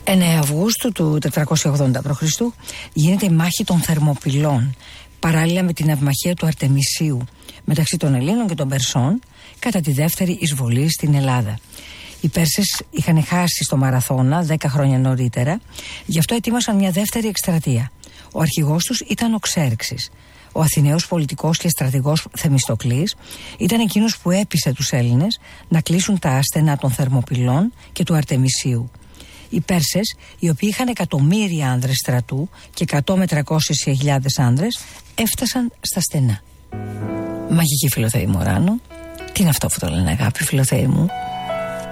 9 Αυγούστου του 480 π.Χ. γίνεται η μάχη των Θερμοπυλών, παράλληλα με την αυμαχία του Αρτεμισίου μεταξύ των Ελλήνων και των Περσών κατά τη δεύτερη εισβολή στην Ελλάδα. Οι Πέρσες είχαν χάσει στο Μαραθώνα 10 χρόνια νωρίτερα, γι' αυτό ετοίμασαν μια δεύτερη εκστρατεία. Ο αρχηγός τους ήταν ο Ξέρξης. Ο Αθηναίος πολιτικός και στρατηγός Θεμιστοκλής ήταν εκείνος που έπεισε τους Έλληνες να κλείσουν τα άστενα των Θερμοπυλών και του Αρτεμισίου. Οι Πέρσες, οι οποίοι είχαν εκατομμύρια άνδρες στρατού και 100 με 300 χιλιάδες άνδρες, έφτασαν στα στενά. Μαγική Φιλοθέη Μωράνο. Τι είναι αυτό που το λένε αγάπη, Φιλοθέη μου?